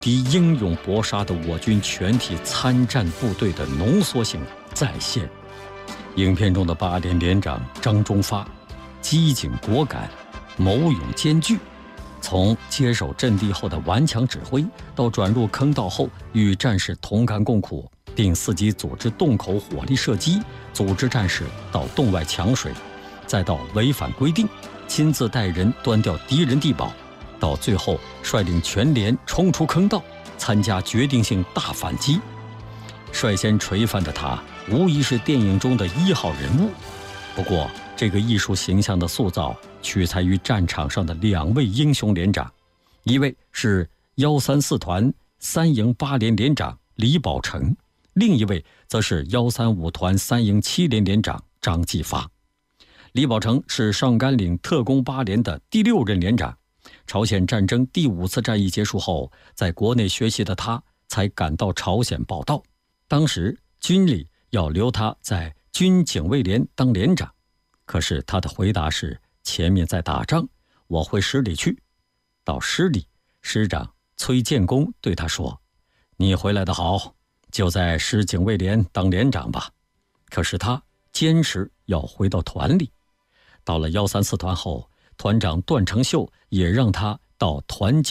敌英勇搏杀的我军全体参战部队的浓缩性再现。影片中的8连连长张忠发，机警果敢，谋勇兼具。从接手阵地后的顽强指挥，到转入坑道后与战士同甘共苦，并伺机组织洞口火力射击，组织战士到洞外抢水，再到违反规定，亲自带人端掉敌人地堡，到最后率领全连冲出坑道，参加决定性大反击。率先垂范的他，无疑是电影中的1号人物。不过，这个艺术形象的塑造取材于战场上的2位英雄连长，一位是134团3营8连连长李宝成，另一位则是135团3营7连连长张继发。李宝成是上甘岭特工8连的第6任连长。朝鲜战争第5次战役结束后，在国内学习的他才赶到朝鲜报到。当时军里要留他在军警卫连当连长，可是他的回答是：前面在打仗，我回师里去。到师里，师长崔建功对他说：你回来的好，就在师警卫连当连长吧。可是他坚持要回到团里。到了134团后，团长段成秀也让他到团